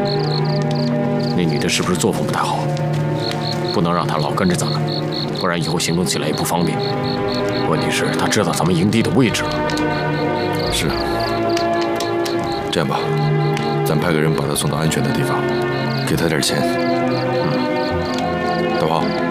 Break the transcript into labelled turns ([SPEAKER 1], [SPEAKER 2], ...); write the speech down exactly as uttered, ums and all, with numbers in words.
[SPEAKER 1] 那女的是不是作风不太好？不能让她老跟着咱们，不然以后行动起来也不方便。问题是，她知道咱们营地的位置了。
[SPEAKER 2] 是啊，这样吧，咱派个人把她送到安全的地方，给她点钱。嗯，大炮。